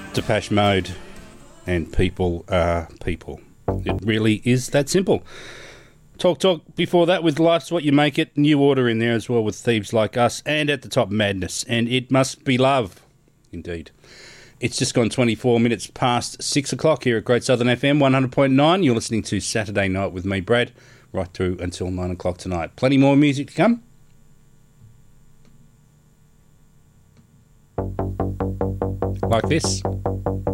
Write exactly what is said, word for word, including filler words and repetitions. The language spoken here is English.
Depeche Mode, and people are people. It really is that simple. Talk Talk before that with Life's What You Make It. New Order in there as well with Thieves Like Us. And at the top, Madness. And It Must Be Love. Indeed. It's just gone twenty-four minutes past six o'clock here at Great Southern F M one hundred point nine. You're listening to Saturday Night with me, Brad, right through until nine o'clock tonight. Plenty more music to come. Like this.